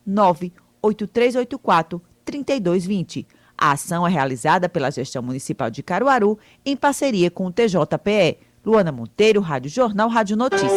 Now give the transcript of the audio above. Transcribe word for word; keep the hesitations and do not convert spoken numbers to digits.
nove oito três oito quatro, três dois dois zero. A ação é realizada pela Gestão Municipal de Caruaru em parceria com o T J P E. Luana Monteiro, Rádio Jornal, Rádio Notícias.